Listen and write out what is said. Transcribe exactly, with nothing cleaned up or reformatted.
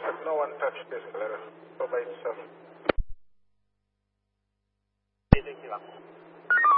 No one touched the escalator. Go by itself. Thank you.